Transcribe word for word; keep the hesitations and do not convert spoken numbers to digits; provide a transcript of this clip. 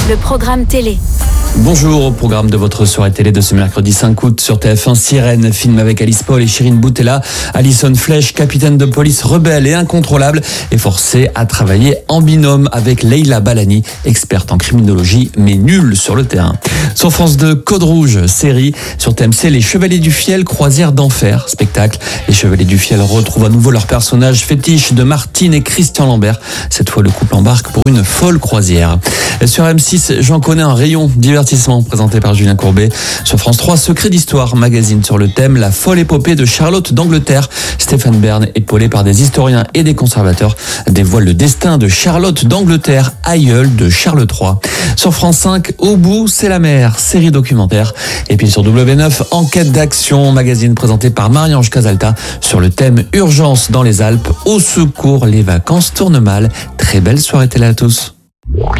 le programme télé. Bonjour, au programme de votre soirée télé de ce mercredi cinq août sur T F un, Sirène, film avec Alice Paul et Chirine Boutella. Alison Flech, capitaine de police rebelle et incontrôlable, est forcée à travailler en binôme avec Leila Balani, experte en criminologie mais nulle sur le terrain. Sur France deux, Code Rouge, série. Sur T M C, Les Chevaliers du Fiel, croisière d'enfer, spectacle. Les Chevaliers du Fiel retrouvent à nouveau leur personnage fétiche de Martine et Christian Lambert. Cette fois, le couple embarque pour une folle croisière. Sur M six, J'en connais un rayon, divertissement présenté par Julien Courbet. Sur France trois, Secret d'Histoire, magazine sur le thème La folle épopée de Charlotte d'Angleterre. Stéphane Bern, épaulé par des historiens et des conservateurs, dévoile le destin de Charlotte d'Angleterre, aïeule de Charles trois. Sur France cinq, Au bout, c'est la mer, série documentaire. Et puis sur W neuf, Enquête d'action, magazine présenté par Marie-Ange Casalta sur le thème Urgence dans les Alpes. Au secours, les vacances tournent mal. Très belle soirée télé à tous.